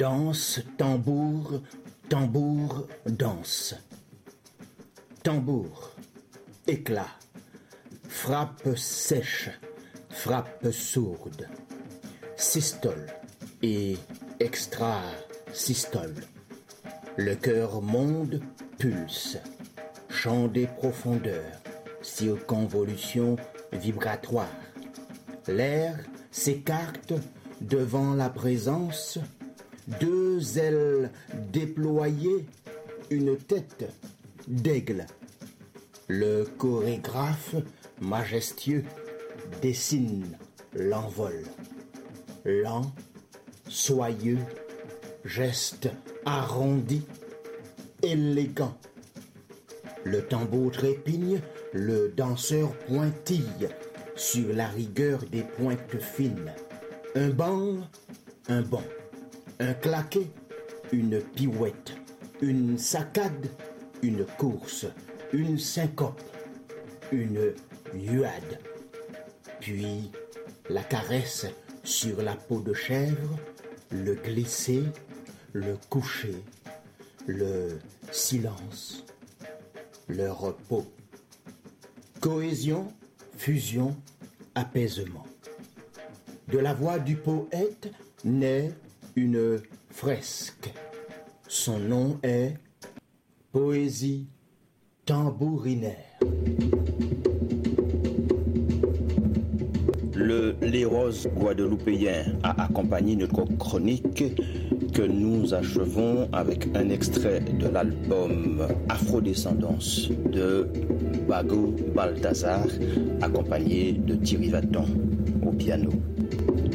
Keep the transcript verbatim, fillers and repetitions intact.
Danse, tambour, tambour, danse. Tambour, éclat, frappe sèche, frappe sourde, systole et extra-systole. Le cœur monte, pulse, chant des profondeurs, circonvolution vibratoire. L'air s'écarte devant la présence, deux ailes déployées, une tête d'aigle. Le chorégraphe majestueux dessine l'envol. Lent, soyeux, geste arrondi, élégant. Le tambour trépigne, le danseur pointille sur la rigueur des pointes fines. Un bang, un bond, un claquet, une pirouette, une saccade, une course, une syncope, une huade. Puis la caresse sur la peau de chèvre, le glisser, le coucher, le silence, le repos. Cohésion, fusion, apaisement. De la voix du poète naît une fresque. Son nom est Poésie tambourinaire. Le Léros guadeloupéen a accompagné notre chronique que nous achevons avec un extrait de l'album Afrodescendance de Bago Balthazar, accompagné de Thierry Vadon au piano.